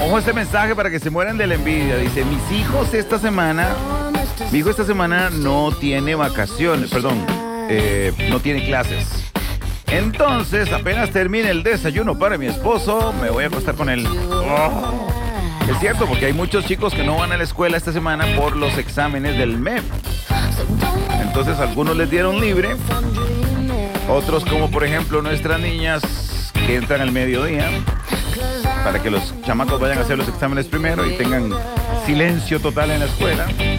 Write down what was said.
Ojo a este mensaje para que se mueran de la envidia. Dice, mi hijo esta semana no tiene vacaciones, perdón, no tiene clases. Entonces, apenas termine el desayuno para mi esposo, me voy a acostar con él. Oh. Es cierto, porque hay muchos chicos que no van a la escuela esta semana por los exámenes del MEP. Entonces, algunos les dieron libre. Otros, como por ejemplo nuestras niñas que entran al mediodía, para que los chamacos vayan a hacer los exámenes primero y tengan silencio total en la escuela.